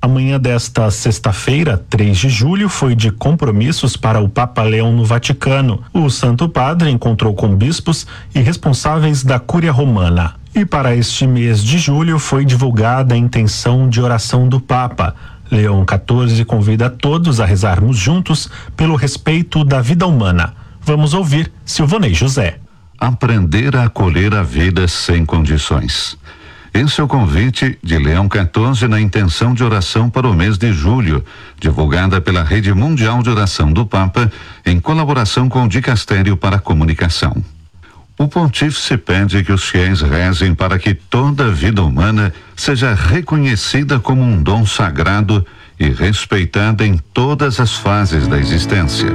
A manhã desta sexta-feira, 3 de julho, foi de compromissos para o Papa Leão no Vaticano. O Santo Padre encontrou com bispos e responsáveis da Cúria Romana. E para este mês de julho foi divulgada a intenção de oração do Papa. Leão XIV convida todos a rezarmos juntos pelo respeito da vida humana. Vamos ouvir Silvanei José. Aprender a acolher a vida sem condições. Esse é o convite de Leão XIV na intenção de oração para o mês de julho, divulgada pela Rede Mundial de Oração do Papa, em colaboração com o Dicastério para a Comunicação. O pontífice pede que os fiéis rezem para que toda a vida humana seja reconhecida como um dom sagrado e respeitada em todas as fases da existência.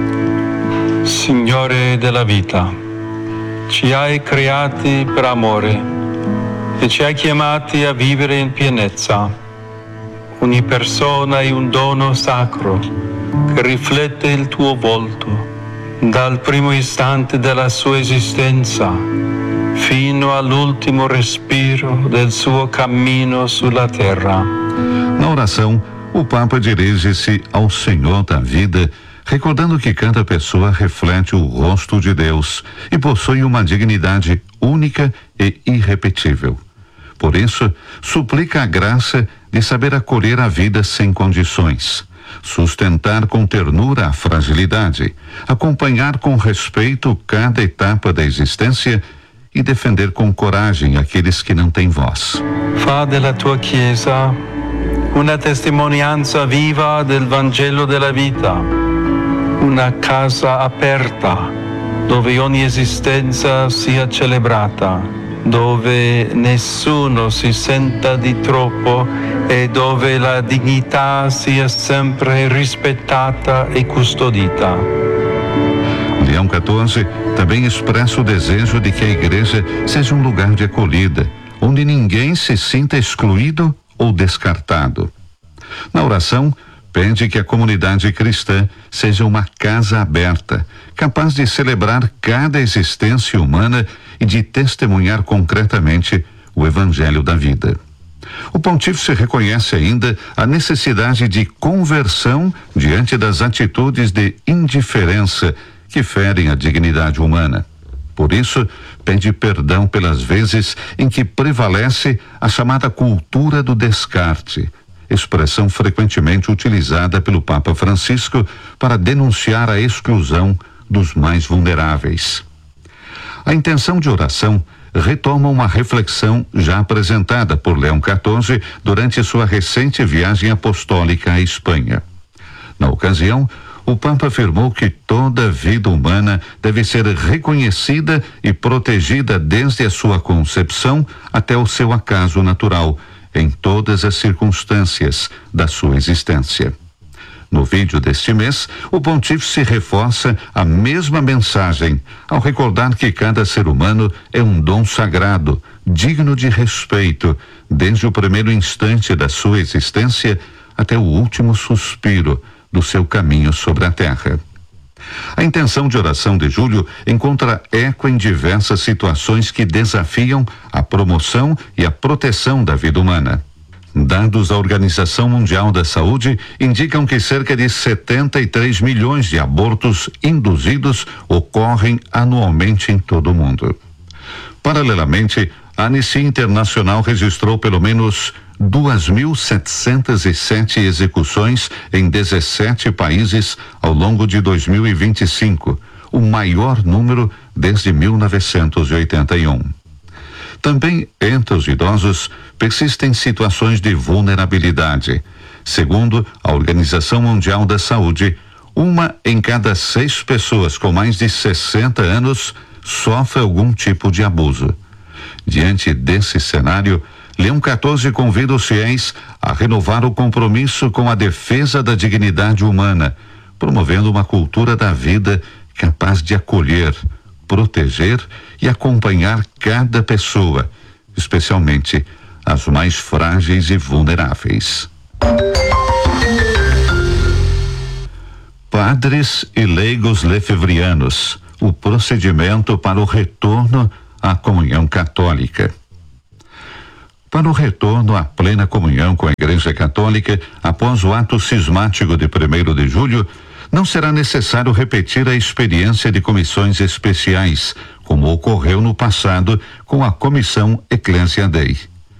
Signore della vita, ci hai creati per amore e ci hai chiamati a vivere in pienezza. Ogni persona è un dono sacro che riflette il tuo volto, dal primo istante della sua esistenza fino all'ultimo respiro del suo cammino sulla terra. Na oração, o Papa dirige-se ao Senhor da vida, recordando que cada pessoa reflete o rosto de Deus e possui uma dignidade única e irrepetível. Por isso, suplica a graça de saber acolher a vida sem condições, sustentar com ternura a fragilidade, acompanhar com respeito cada etapa da existência e defender com coragem aqueles que não têm voz. Fa della tua Chiesa una testimonianza viva del Vangelo della vita, una casa aperta dove ogni esistenza sia celebrata, dove nessuno si senta di troppo e dove la dignità sia sempre rispettata e custodita. Leão XIV também expressa o desejo de que a igreja seja um lugar de acolhida, onde ninguém se sinta excluído ou descartado. Na oração, pede que a comunidade cristã seja uma casa aberta, capaz de celebrar cada existência humana e de testemunhar concretamente o Evangelho da vida. O pontífice reconhece ainda a necessidade de conversão diante das atitudes de indiferença que ferem a dignidade humana. Por isso, pede perdão pelas vezes em que prevalece a chamada cultura do descarte, expressão frequentemente utilizada pelo Papa Francisco para denunciar a exclusão dos mais vulneráveis. A intenção de oração retoma uma reflexão já apresentada por Leão XIV durante sua recente viagem apostólica à Espanha. Na ocasião, o Papa afirmou que toda vida humana deve ser reconhecida e protegida desde a sua concepção até o seu acaso natural, em todas as circunstâncias da sua existência. No vídeo deste mês, o pontífice reforça a mesma mensagem ao recordar que cada ser humano é um dom sagrado, digno de respeito, desde o primeiro instante da sua existência até o último suspiro do seu caminho sobre a terra. A intenção de oração de julho encontra eco em diversas situações que desafiam a promoção e a proteção da vida humana. Dados da Organização Mundial da Saúde indicam que cerca de 73 milhões de abortos induzidos ocorrem anualmente em todo o mundo. Paralelamente, a Anistia Internacional registrou pelo menos 2.707 execuções em 17 países ao longo de 2025, o maior número desde 1981. Também entre os idosos persistem situações de vulnerabilidade. Segundo a Organização Mundial da Saúde, 1 em cada 6 pessoas com mais de 60 anos sofre algum tipo de abuso. Diante desse cenário, Leão XIV convida os fiéis a renovar o compromisso com a defesa da dignidade humana, promovendo uma cultura da vida capaz de acolher, proteger e acompanhar cada pessoa, especialmente as mais frágeis e vulneráveis. Padres e leigos lefebvrianos, o procedimento para o retorno à comunhão católica. Para o retorno à plena comunhão com a Igreja Católica após o ato cismático de 1º de julho, não será necessário repetir a experiência de comissões especiais, como ocorreu no passado com a Comissão Ecclesia Dei.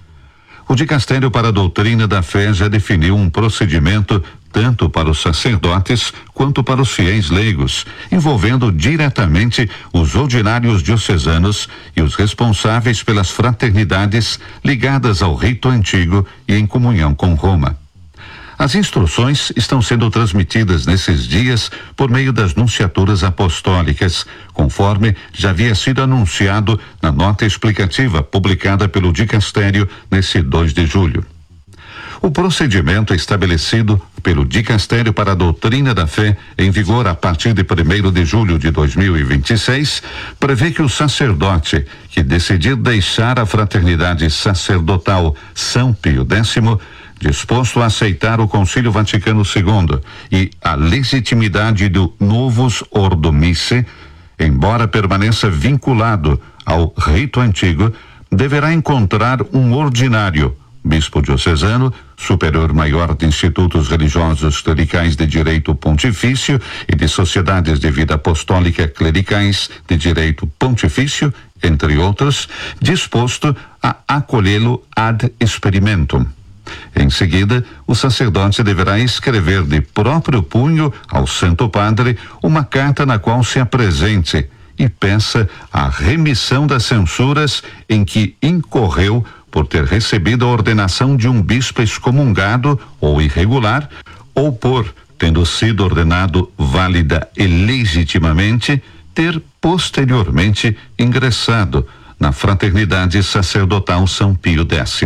O Dicastério para a Doutrina da Fé já definiu um procedimento tanto para os sacerdotes quanto para os fiéis leigos, envolvendo diretamente os ordinários diocesanos e os responsáveis pelas fraternidades ligadas ao rito antigo e em comunhão com Roma. As instruções estão sendo transmitidas nesses dias por meio das nunciaturas apostólicas, conforme já havia sido anunciado na nota explicativa publicada pelo Dicastério nesse 2 de julho. O procedimento estabelecido pelo Dicastério para a Doutrina da Fé, em vigor a partir de 1º de julho de 2026, prevê que o sacerdote que decidir deixar a fraternidade sacerdotal São Pio X, disposto a aceitar o Concílio Vaticano II e a legitimidade do Novus Ordo Missae, embora permaneça vinculado ao rito antigo, deverá encontrar um ordinário, bispo diocesano, superior maior de institutos religiosos clericais de direito pontifício e de sociedades de vida apostólica clericais de direito pontifício, entre outros, disposto a acolhê-lo ad experimentum. Em seguida, o sacerdote deverá escrever de próprio punho ao Santo Padre uma carta na qual se apresente e peça a remissão das censuras em que incorreu por ter recebido a ordenação de um bispo excomungado ou irregular, ou por, tendo sido ordenado válida e legitimamente, ter posteriormente ingressado na Fraternidade Sacerdotal São Pio X.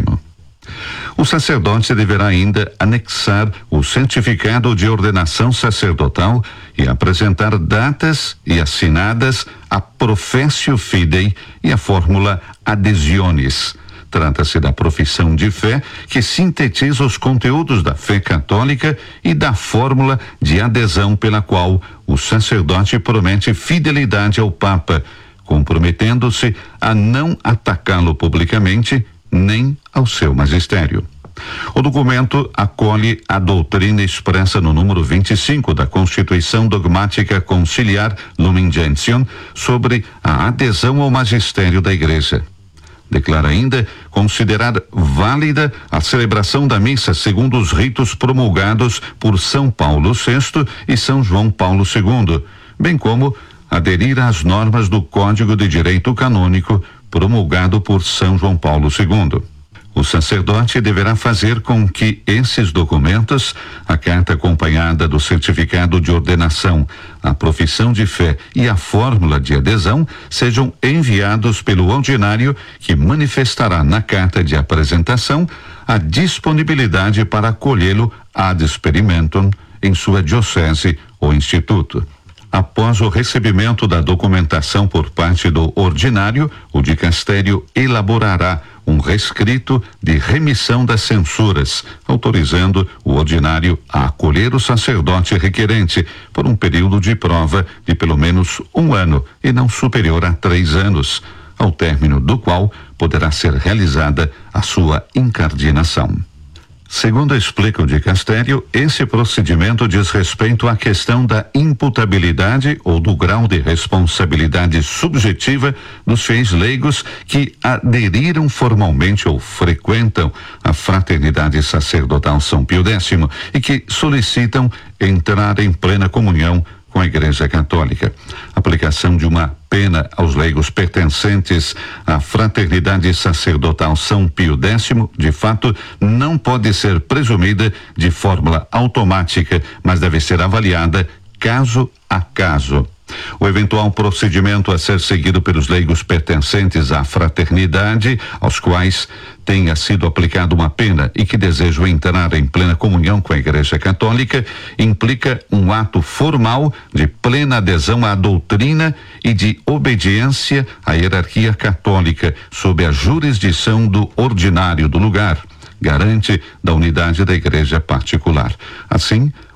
O sacerdote deverá ainda anexar o certificado de ordenação sacerdotal e apresentar datas e assinadas a Professio Fidei e a fórmula Adhesionis. Trata-se da profissão de fé que sintetiza os conteúdos da fé católica e da fórmula de adesão pela qual o sacerdote promete fidelidade ao Papa, comprometendo-se a não atacá-lo publicamente nem ao seu magistério. O documento acolhe a doutrina expressa no número 25 da Constituição Dogmática Conciliar Lumen Gentium sobre a adesão ao magistério da Igreja. Declara ainda considerar válida a celebração da missa segundo os ritos promulgados por São Paulo VI e São João Paulo II, bem como aderir às normas do Código de Direito Canônico promulgado por São João Paulo II. O sacerdote deverá fazer com que esses documentos, a carta acompanhada do certificado de ordenação, a profissão de fé e a fórmula de adesão, sejam enviados pelo ordinário, que manifestará na carta de apresentação a disponibilidade para acolhê-lo ad experimentum em sua diocese ou instituto. Após o recebimento da documentação por parte do ordinário, o dicastério elaborará um rescrito de remissão das censuras, autorizando o ordinário a acolher o sacerdote requerente por um período de prova de pelo menos 1 ano e não superior a 3 anos, ao término do qual poderá ser realizada a sua incardinação. Segundo explica o dicastério, esse procedimento diz respeito à questão da imputabilidade ou do grau de responsabilidade subjetiva dos fiéis leigos que aderiram formalmente ou frequentam a Fraternidade Sacerdotal São Pio X e que solicitam entrar em plena comunhão com a Igreja Católica. Aplicação de uma pena aos leigos pertencentes à Fraternidade Sacerdotal São Pio X, de fato, não pode ser presumida de fórmula automática, mas deve ser avaliada caso a caso. O eventual procedimento a ser seguido pelos leigos pertencentes à fraternidade, aos quais tenha sido aplicada uma pena e que desejam entrar em plena comunhão com a Igreja Católica, implica um ato formal de plena adesão à doutrina e de obediência à hierarquia católica, sob a jurisdição do ordinário do lugar, garante da unidade da Igreja particular. Assim,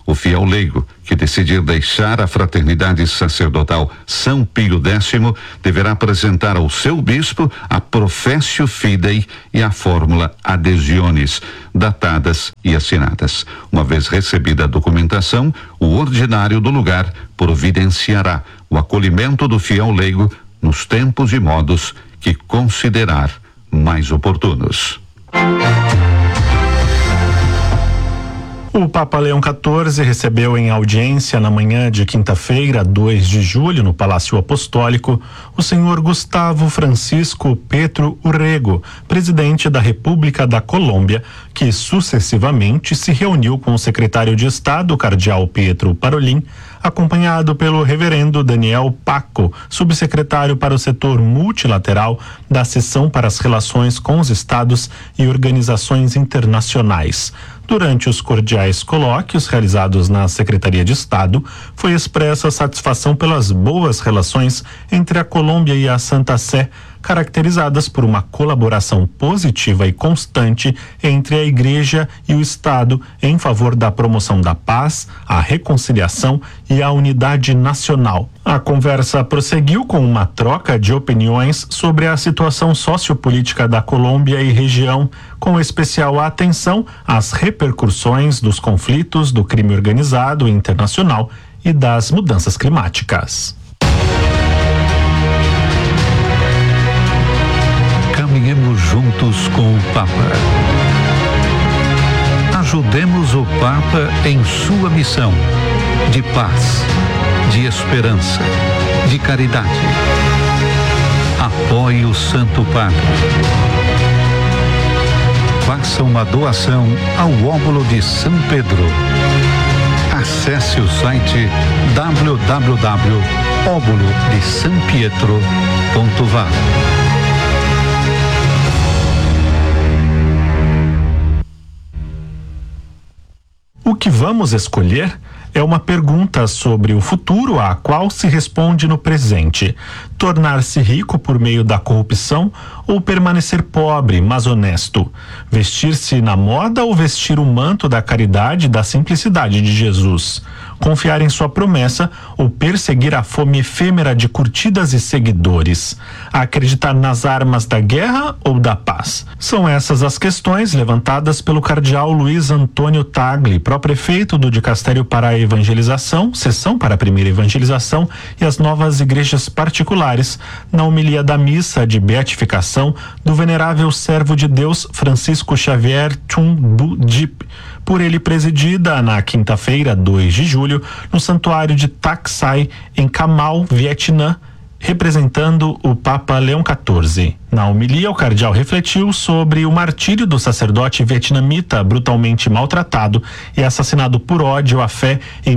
O fiel leigo que decidir deixar a fraternidade sacerdotal São Pio X deverá apresentar ao seu bispo a Professio Fidei e a fórmula Adhesionis, datadas e assinadas. Uma vez recebida a documentação, o ordinário do lugar providenciará o acolhimento do fiel leigo nos tempos e modos que considerar mais oportunos. O Papa Leão XIV recebeu em audiência na manhã de quinta-feira, 2 de julho, no Palácio Apostólico, o senhor Gustavo Francisco Petro Urrego, presidente da República da Colômbia, que sucessivamente se reuniu com o secretário de Estado, cardeal Pietro Parolin, acompanhado pelo reverendo Daniel Paco, subsecretário para o setor multilateral da Seção para as Relações com os Estados e Organizações Internacionais. Durante os cordiais colóquios realizados na Secretaria de Estado, foi expressa satisfação pelas boas relações entre a Colômbia e a Santa Sé, caracterizadas por uma colaboração positiva e constante entre a Igreja e o Estado em favor da promoção da paz, a reconciliação e a unidade nacional. A conversa prosseguiu com uma troca de opiniões sobre a situação sociopolítica da Colômbia e região, com especial atenção às repercussões dos conflitos, do crime organizado internacional e das mudanças climáticas. Caminhemos juntos com o Papa. Ajudemos o Papa em sua missão de paz, de esperança, de caridade. Apoie o Santo Padre. Faça uma doação ao óbolo de São Pedro. Acesse o site www.obolodesampietro.va. O que vamos escolher é uma pergunta sobre o futuro à qual se responde no presente: tornar-se rico por meio da corrupção ou permanecer pobre, mas honesto? Vestir-se na moda ou vestir o manto da caridade e da simplicidade de Jesus? Confiar em sua promessa ou perseguir a fome efêmera de curtidas e seguidores? Acreditar nas armas da guerra ou da paz? São essas as questões levantadas pelo cardeal Luiz Antônio Tagle, pró-prefeito do Dicastério para a Evangelização, Seção para a Primeira Evangelização e as Novas Igrejas Particulares, na homilia da missa de beatificação do venerável servo de Deus Francisco Xavier Chung Bu Dip, por ele presidida na quinta-feira, 2 de julho, no santuário de Tak Sai, em Camau, Vietnã, representando o Papa Leão XIV. Na homilia, o cardeal refletiu sobre o martírio do sacerdote vietnamita brutalmente maltratado e assassinado por ódio à fé em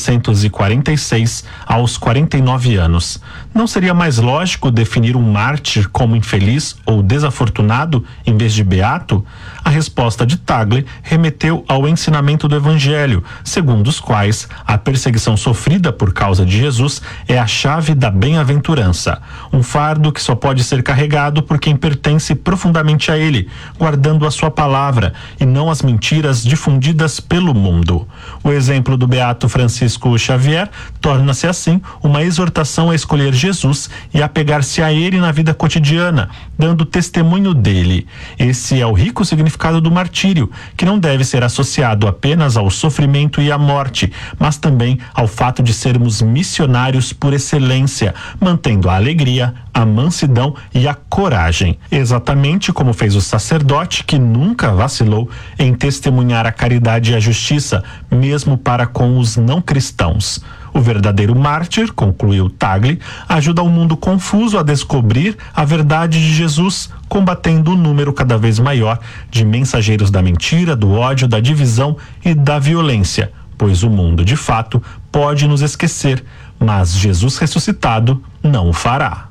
1946, aos 49 anos. Não seria mais lógico definir um mártir como infeliz ou desafortunado em vez de beato? A resposta de Tagle remeteu ao ensinamento do Evangelho, segundo os quais a perseguição sofrida por causa de Jesus é a chave da bem-aventurança, um fardo que só pode ser carregado por quem pertence profundamente a ele, guardando a sua palavra e não as mentiras difundidas pelo mundo. O exemplo do beato Francisco Xavier torna-se assim uma exortação a escolher Jesus e apegar-se a ele na vida cotidiana, dando testemunho dele. Esse é o rico significado do martírio, que não deve ser associado apenas ao sofrimento e à morte, mas também ao fato de sermos missionários por excelência, mantendo a alegria, a mansidão e a coragem, exatamente como fez o sacerdote que nunca vacilou em testemunhar a caridade e a justiça, mesmo para com os não cristãos. O verdadeiro mártir, concluiu Tagle, ajuda o mundo confuso a descobrir a verdade de Jesus, combatendo o número cada vez maior de mensageiros da mentira, do ódio, da divisão e da violência, pois o mundo, de fato, pode nos esquecer, mas Jesus ressuscitado não o fará.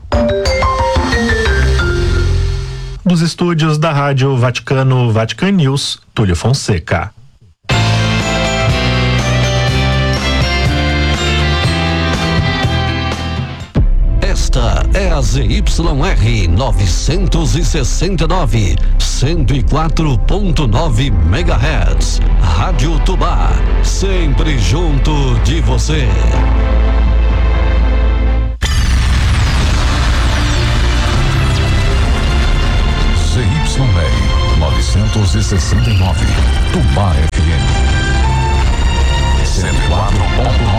Dos estúdios da Rádio Vaticano, Vatican News, Túlio Fonseca. Esta é a ZYR 969, 104.9 MHz. Rádio Tubá, sempre junto de você. ZYR 969, Tubá FM.